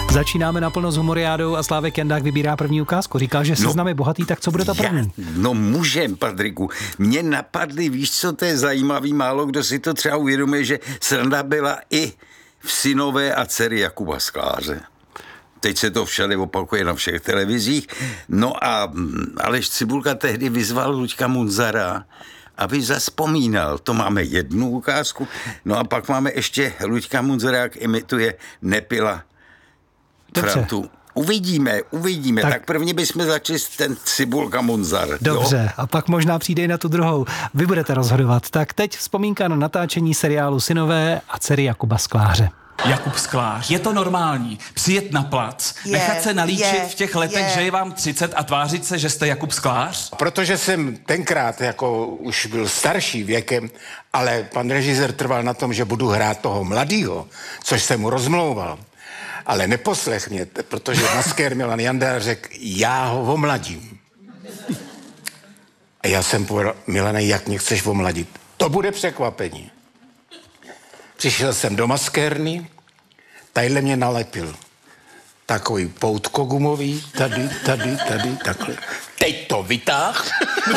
Začínáme naplno s humoriádou a Slávek Jandák vybírá první ukázku. Říkal, že seznam je bohatý, tak co bude to první? Můžem, Patriku. Mě napadly, víš, co to je zajímavý, málo kdo si to třeba uvědomuje, že sranda byla i v synové a dcery Jakuba Skláře. Teď se to všade opakuje na všech televizích. No a Aleš Cibulka tehdy vyzval Luďka Munzara, aby zazpomínal. To máme jednu ukázku. No a pak máme ještě Luďka Munzara, jak imituje Nepila Frantu. Uvidíme. Tak první bychom začali ten Cibulka Munzar. Dobře, jo? A pak možná přijde i na tu druhou. Vy budete rozhodovat. Tak teď vzpomínka na natáčení seriálu Synové a dcery Jakuba Skláře. Jakub Sklář. Je to normální přijet na plac, nechat se nalíčit v těch letech, že je vám 30 a tvářit se, že jste Jakub Sklář? Protože jsem tenkrát jako už byl starší věkem, ale pan režisér trval na tom, že budu hrát toho mladýho, což jsem mu rozmlouval. Ale neposlech mě, protože maskér Milan Janda řekl, já ho omladím. A já jsem povedal, Milane, jak mě chceš omladit? To bude překvapení. Přišel jsem do maskérny, tadyhle mě nalepil takový poutko gumový, tady, takhle. Teď to vytáh.